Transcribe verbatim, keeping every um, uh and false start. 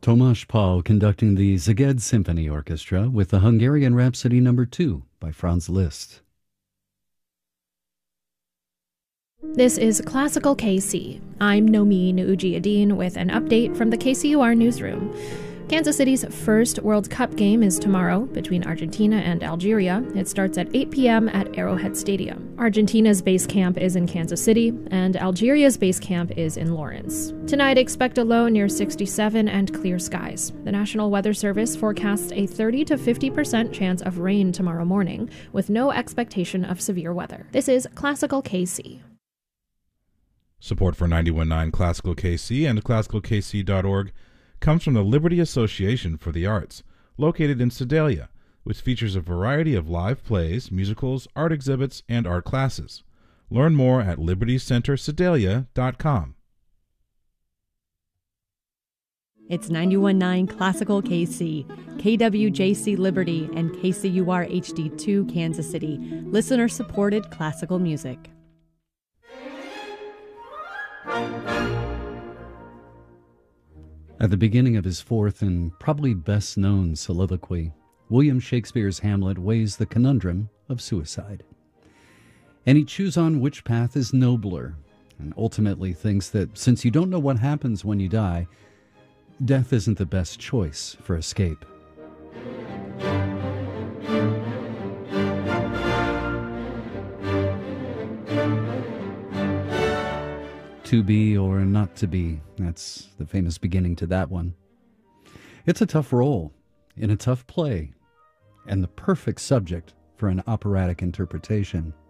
Tomasz Paul conducting the Szeged Symphony Orchestra with the Hungarian Rhapsody Number two by Franz Liszt. This is Classical K C. I'm Nomin Ujiyediin with an update from the K C U R newsroom. Kansas City's first World Cup game is tomorrow between Argentina and Algeria. It starts at eight p.m. at Arrowhead Stadium. Argentina's base camp is in Kansas City, and Algeria's base camp is in Lawrence. Tonight, expect a low near sixty-seven and clear skies. The National Weather Service forecasts a thirty to fifty percent chance of rain tomorrow morning, with no expectation of severe weather. This is Classical K C. Support for ninety-one point nine Classical K C and classical k c dot org comes from the Liberty Association for the Arts, located in Sedalia, which features a variety of live plays, musicals, art exhibits, and art classes. Learn more at liberty center sedalia dot com. It's ninety-one point nine Classical K C, K W J C Liberty, and K C U R H D two Kansas City, listener-supported classical music. At the beginning of his fourth and probably best-known soliloquy, William Shakespeare's Hamlet weighs the conundrum of suicide. And he chews on which path is nobler, and ultimately thinks that since you don't know what happens when you die, death isn't the best choice for escape. To be or not to be, that's the famous beginning to that one. It's a tough role in a tough play, and the perfect subject for an operatic interpretation.